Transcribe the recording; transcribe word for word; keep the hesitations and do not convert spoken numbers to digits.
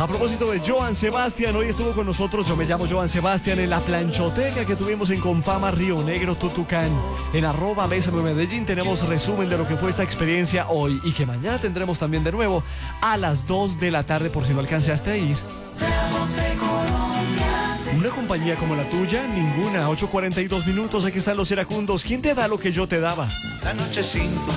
A propósito de Joan Sebastián, hoy estuvo con nosotros. Yo me llamo Joan Sebastián en la planchoteca que tuvimos en Confama Río Negro, Tutucán. En arroba B S M Medellín tenemos resumen de lo que fue esta experiencia hoy y que mañana tendremos también de nuevo a las dos de la tarde por si no alcanzaste a ir. Una compañía como la tuya, ninguna. ocho cuarenta y dos minutos, aquí están los iracundos. ¿Quién te da lo que yo te daba? La noche sin tu